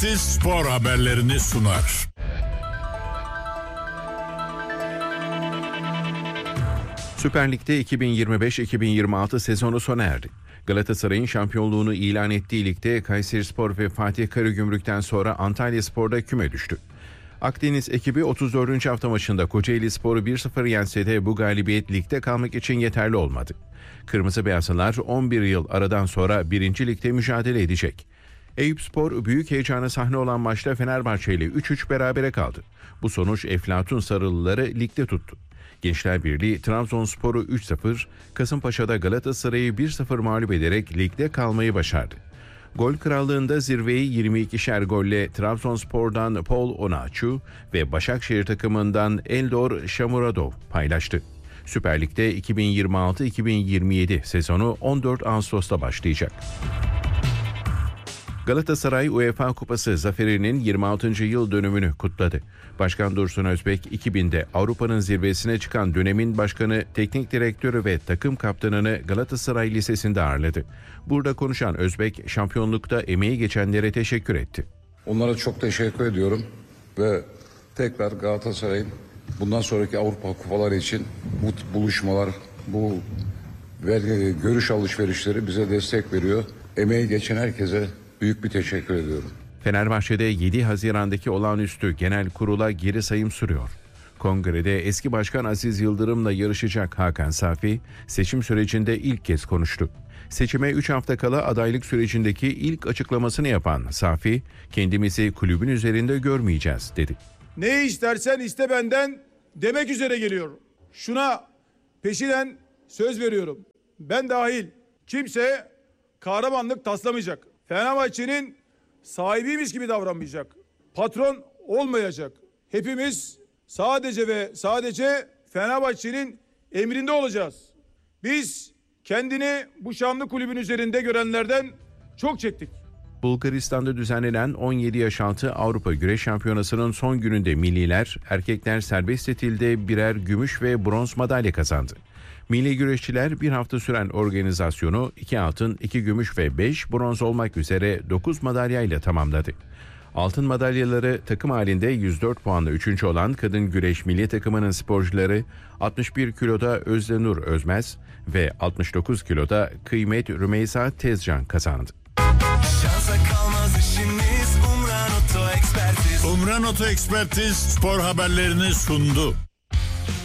Ekspertiz spor haberlerini sunar. Süper Lig'de 2025-2026 sezonu sona erdi. Galatasaray'ın şampiyonluğunu ilan ettiği ligde Kayserispor ve Fatih Karagümrük'ten sonra Antalyaspor'da küme düştü. Akdeniz ekibi 34. hafta maçında Kocaelispor'u 1-0 yense de bu galibiyet ligde kalmak için yeterli olmadı. Kırmızı Beyazlılar 11 yıl aradan sonra 1. Lig'de mücadele edecek. Eyüpspor büyük heyecana sahne olan maçta Fenerbahçe ile 3-3 berabere kaldı. Bu sonuç Eflatun Sarılıları ligde tuttu. Gençler Birliği Trabzonspor'u 3-0, Kasımpaşa'da Galatasaray'ı 1-0 mağlup ederek ligde kalmayı başardı. Gol krallığında zirveyi 22'şer golle Trabzonspor'dan Paul Onaçu ve Başakşehir takımından Eldor Shamuradov paylaştı. Süper Lig'de 2026-2027 sezonu 14 Ağustos'ta başlayacak. Galatasaray UEFA Kupası zaferinin 26. yıl dönümünü kutladı. Başkan Dursun Özbek 2000'de Avrupa'nın zirvesine çıkan dönemin başkanı, teknik direktörü ve takım kaptanını Galatasaray Lisesi'nde ağırladı. Burada konuşan Özbek, şampiyonlukta emeği geçenlere teşekkür etti. Onlara çok teşekkür ediyorum ve tekrar Galatasaray'ın bundan sonraki Avrupa Kupaları için bu buluşmalar, bu görüş alışverişleri bize destek veriyor. Emeği geçen herkese büyük bir teşekkür ediyorum. Fenerbahçe'de 7 Haziran'daki olağanüstü genel kurula geri sayım sürüyor. Kongrede eski başkan Aziz Yıldırım'la yarışacak Hakan Safi, seçim sürecinde ilk kez konuştu. Seçime 3 hafta kala adaylık sürecindeki ilk açıklamasını yapan Safi, kendimizi kulübün üzerinde görmeyeceğiz dedi. Ne istersen iste benden demek üzere geliyorum. Şuna peşinen söz veriyorum. Ben dahil kimse kahramanlık taslamayacak. Fenerbahçe'nin sahibiymiş gibi davranmayacak. Patron olmayacak. Hepimiz sadece ve sadece Fenerbahçe'nin emrinde olacağız. Biz kendini bu şanlı kulübün üzerinde görenlerden çok çektik. Bulgaristan'da düzenlenen 17 yaş altı Avrupa Güreş Şampiyonası'nın son gününde milliler, erkekler serbest stilde birer gümüş ve bronz madalya kazandı. Milli güreşçiler bir hafta süren organizasyonu 2 altın, 2 gümüş ve 5 bronz olmak üzere 9 madalyayla tamamladı. Altın madalyaları takım halinde 104 puanla 3. olan kadın güreş milli takımının sporcuları 61 kiloda Özdenur Özmez ve 69 kiloda Kıymet Rümeysa Tezcan kazandı. Umran Oto Ekspertiz spor haberlerini sundu.